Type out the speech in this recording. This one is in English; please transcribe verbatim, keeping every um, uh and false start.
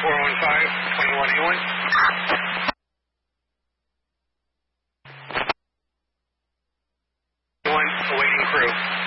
four one five, twenty-one A one. One awaiting crew.